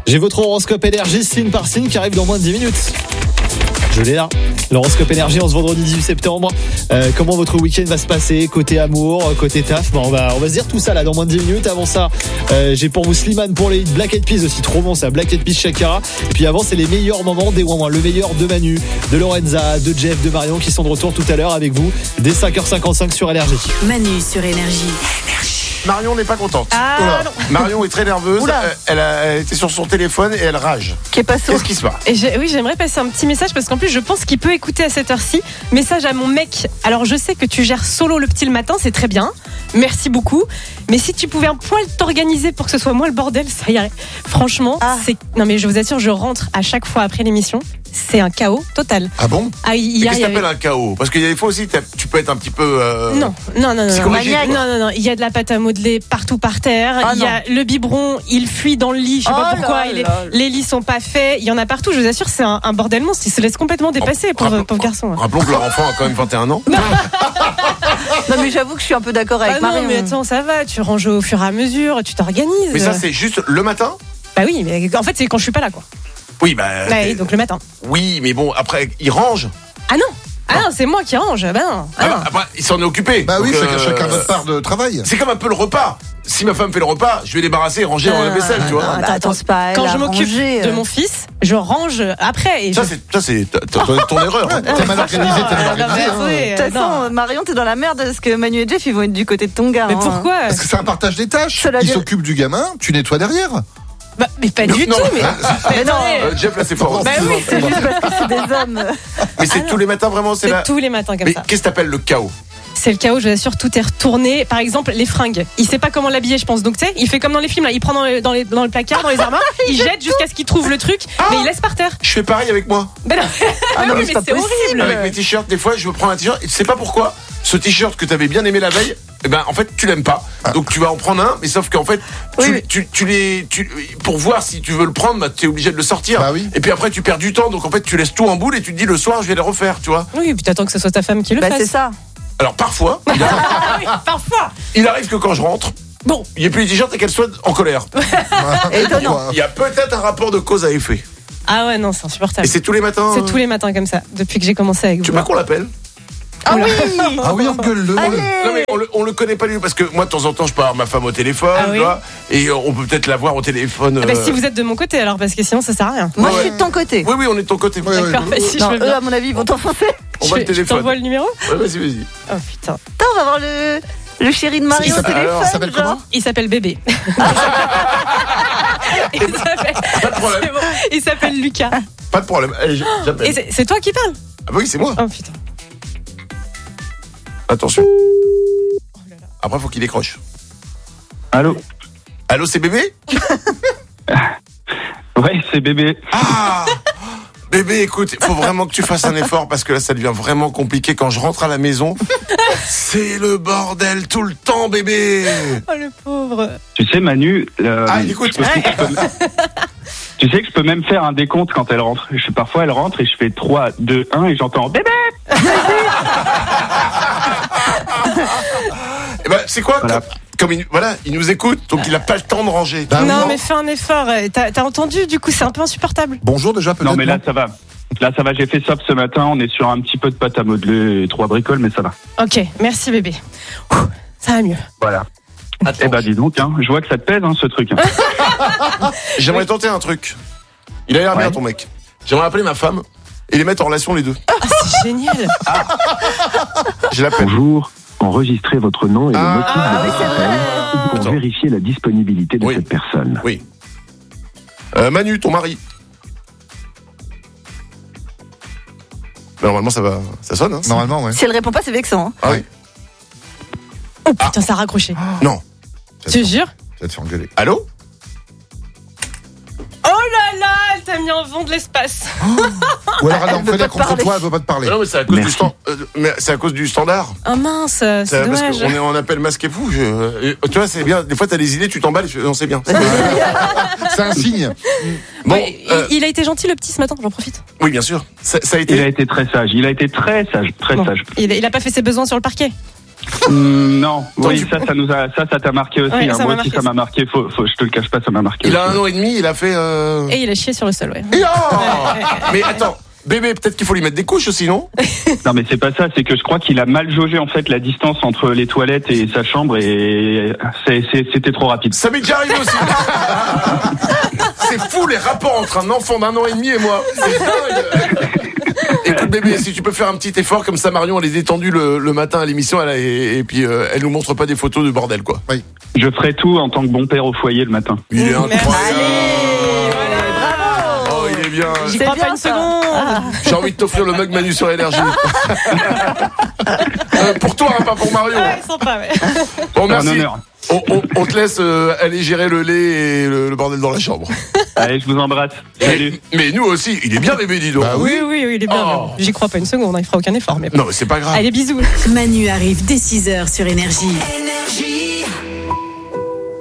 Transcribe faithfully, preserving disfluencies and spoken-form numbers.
J'ai votre horoscope énergie signe par signe qui arrive dans moins de dix minutes. Je l'ai là. L'horoscope énergie en ce vendredi dix-huit septembre. Euh, comment votre week-end va se passer côté amour, côté taf. Bon, on va on va se dire tout ça là dans moins de dix minutes. Avant ça, euh, j'ai pour vous Slimane pour les hits, Black Eyed Peas aussi, trop bon ça, Black Eyed Peas, Shakira. Et puis avant, c'est les meilleurs moments des Ouin Ouin, le meilleur de Manu, de Lorenza, de Jeff, de Marion qui sont de retour tout à l'heure avec vous dès cinq heures cinquante-cinq sur Énergie. Manu sur Énergie. Marion n'est pas contente. Ah, Oula. non. Marion est très nerveuse. Elle, elle, a, elle était sur son téléphone et elle rage. Qu'est-ce qui se passe? Et j'ai, oui, j'aimerais passer un petit message parce qu'en plus, je pense qu'il peut écouter à cette heure-ci. Message à mon mec. Alors, je sais que tu gères solo le petit le matin, c'est très bien. Merci beaucoup. Mais si tu pouvais un poil t'organiser pour que ce soit moi le bordel, ça irait. Franchement, ah. c'est. Non, mais je vous assure, je rentre à chaque fois après l'émission. C'est un chaos total. Ah bon? Ah, il y a, qu'est-ce que avait... t'appelles un chaos? Parce qu'il y a des fois aussi, tu peux être un petit peu. Euh... Non, non, non, non. Psychologique. Non, non, non. Il y a de la pâte à modeler partout par terre. Ah, il y a le biberon, il fuit dans le lit. Je sais oh pas pourquoi. Là, il est... là. Les lits sont pas faits. Il y en a partout. Je vous assure, c'est un, un bordel monstre. Il se laisse complètement dépasser, pauvre, Rappel... pauvre garçon. Rappelons que leur enfant a quand même vingt et un ans. Non, mais j'avoue que je suis un peu d'accord avec ah Marion. Non, mais attends, ça va. Tu ranges au fur et à mesure. Tu t'organises. Mais ça, c'est juste le matin? Bah oui, mais en fait, c'est quand je suis pas là, quoi. Oui, bah. Ouais, donc le matin. Oui, mais bon, après, il range. Ah non! Ah non, c'est moi qui range. Bah non. Ah ah non. Bah, après, il s'en est occupé. Bah donc, oui, chacun, euh, chacun notre part de travail. C'est comme un peu le repas. Si ma femme fait le repas, je vais débarrasser et ranger dans la vaisselle, tu vois. Bah, attends, c'est pas quand elle je à m'occupe ranger, de euh. mon fils, je range après. Et ça, je... c'est, ça, c'est ton, ton erreur. Hein. T'es mal organisé, t'es mal organisé. De toute façon, Marion, t'es dans la merde parce que Manu et Jeff, ils vont être du côté de ton gars. Mais hein. pourquoi? Parce que c'est un partage des tâches. Cela Il dit- s'occupe du gamin, tu nettoies derrière. Bah, mais pas du Non, tout. Mais, Mais non, Euh, Jeff, là, c'est fort. Bah oui, c'est juste parce que c'est des hommes. Mais c'est Ah, tous les matins, vraiment, c'est c'est là. tous les matins comme Mais ça. qu'est-ce que t'appelles le chaos? C'est le chaos, je vous assure, tout est retourné. Par exemple, les fringues. Il sait pas comment l'habiller, je pense. Donc, tu sais, il fait comme dans les films, là. Il prend dans, les, dans, les, dans le placard, dans les armoires, il jette jusqu'à ce qu'il trouve le truc, Ah mais il laisse par terre. Je fais pareil avec moi. Ben non. Ah non, oui, mais c'est pas c'est possible. horrible. Avec mes t-shirts, des fois, je veux prendre un t-shirt et tu sais pas pourquoi. Ce t-shirt que t'avais bien aimé la veille, eh ben, en fait, tu l'aimes pas. Donc, tu vas en prendre un, mais sauf qu'en fait, tu, Oui, mais- tu, tu les, tu, pour voir si tu veux le prendre, bah, t'es obligé de le sortir. Bah oui. Et puis après, tu perds du temps. Donc, en fait, tu laisses tout en boule et tu te dis le soir, je vais les refaire, tu vois. Oui, puis t'attends que ce soit ta femme qui le Bah, fasse. c'est ça. Alors, parfois, il arrive, Ah oui, parfois. il arrive que quand je rentre, Bon, il n'y ait plus les t-shirts et qu'elle soit en colère. Étonnant. Il y a peut-être un rapport de cause à effet. ah ouais, non, c'est insupportable. Et c'est tous les matins. C'est tous les matins comme ça, depuis que j'ai commencé avec Tu vous. veux pas qu'on l'appelle? Ah oui. Ah oui, engueule-le. Allez. Non mais on le, on le connaît pas lui parce que moi de temps en temps je peux avoir ma femme au téléphone, Ah oui. tu vois, et euh, on peut peut-être la voir au téléphone. Ah bah, euh, si vous êtes de mon côté alors, parce que sinon ça sert à rien. Moi, Ouais. je suis de ton côté. Oui oui on est de ton côté. Ouais, ouais. D'accord, bah, si je Non, veux eux, bien. à mon avis, ils vont t'enfoncer. On Je va fais- le je téléphone. t'envoie le numéro. Ouais, vas-y vas-y. Oh putain. Attends, on va voir le, le chéri de Marion Il au s'appelle- téléphone. alors, il s'appelle genre. comment Il s'appelle Bébé. Il s'appelle... Pas de problème. c'est bon. Il s'appelle Lucas. Pas de problème. Allez, je- j'appelle. Et c'est, c'est toi qui parles. Ah bah oui c'est moi. Oh putain. Attention. Après faut qu'il décroche. Allô? Allô c'est bébé? Ouais, c'est bébé. Ah. Bébé, écoute, il faut vraiment que tu fasses un effort parce que là, ça devient vraiment compliqué quand je rentre à la maison. C'est le bordel tout le temps, bébé. Oh le pauvre. Tu sais, Manu. euh, Ah, il écoute. je peux- je peux- tu sais que je peux même faire un décompte quand elle rentre. Je, parfois, elle rentre et je fais trois, deux, un et j'entends bébé. Eh ben, c'est quoi Voilà. comme, comme il, voilà, il nous écoute, donc il a pas le temps de ranger. Bah non oui. mais fais un effort. T'as, t'as entendu, du coup c'est un peu insupportable. Bonjour déjà peut-être. Non, mais là, non ça va. Là, ça va. J'ai fait ça ce matin. On est sur un petit peu de pâte à modeler et trois bricoles, mais ça va. Ok, merci bébé. Ouh, ça va mieux. Voilà. Attends, Eh ben, dis donc, hein, je vois que ça te pèse, hein, ce truc. hein. j'aimerais tenter un truc. Il a l'air bien Ouais. ton mec. J'aimerais appeler ma femme et les mettre en relation les deux. Ah c'est génial. Je l'appelle. Bonjour, enregistrez votre nom et Ah, le motif de votre appel pour Attends. vérifier la disponibilité de Oui. cette personne. Oui. Euh, Manu, ton mari. Ben, normalement ça va, ça sonne. Hein. Normalement, ouais. Si elle répond pas, c'est vexant. hein. Ah oui. Oh putain, ça a raccroché. Non. Je te jure. Tu vas te faire engueuler. Allô? Oh là là, elle t'a mis en vent de l'espace. Ou alors elle est en Elle veut colère pas te contre parler. toi, elle veut pas te parler. Non mais c'est à cause Merci. du stand, euh, mais c'est à cause du standard. Oh mince, c'est C'est parce dommage. qu'on est en appel masqué fou. Je, euh, tu vois, c'est bien. Des fois, t'as des idées, tu t'emballes. Je, non, c'est bien. C'est un signe. Bon, Ouais, euh, il, il a été gentil le petit ce matin, j'en profite. oui, bien sûr. Ça, ça a Il a été. été très sage. Il a été très sage, très Bon, sage. il, il a pas fait ses besoins sur le parquet. Hum, non, Toi, oui, tu- ça, ça nous a, ça, ça t'a marqué aussi. Ouais, hein. ça Moi m'a aussi, marqué, ça m'a marqué. Faut, faut, je te le cache pas, ça m'a marqué. Il aussi. a un an et demi, il a fait. Euh... Et il a chié sur le sol, ouais. Et oh mais attends, bébé, peut-être qu'il faut lui mettre des couches aussi, non? Non, mais c'est pas ça. C'est que je crois qu'il a mal jaugé en fait la distance entre les toilettes et sa chambre et c'est, c'est, c'était trop rapide. Ça m'est déjà arrivé aussi. C'est fou les rapports entre un enfant d'un an et demi et moi. C'est dingue. Écoute bébé, si tu peux faire un petit effort comme ça, Marion, elle est détendue le, le matin à l'émission, elle a, et, et puis euh, elle nous montre pas des photos de bordel quoi. Je ferai tout en tant que bon père au foyer le matin. Il est incroyable. Bravo. Oh, il est bien. J'y C'est crois bien pas une ça. seconde. J'ai envie de t'offrir le mug Manu sur énergie. Euh, pour toi, hein, pas pour Marion. Ouais, sympa, ouais. Bon, Un merci. honneur. On, on- on te laisse euh, aller gérer le lait et le, le bordel dans la chambre. Allez, je vous embrasse. Salut. Mais nous aussi, il est bien bébé, dis donc. Bah Oui, oui, oui, il est bien. Oh. J'y crois pas une seconde, hein, il fera aucun effort. Mais... Non, mais c'est pas grave. Allez, bisous. Manu arrive dès six heures sur Énergie. Énergie.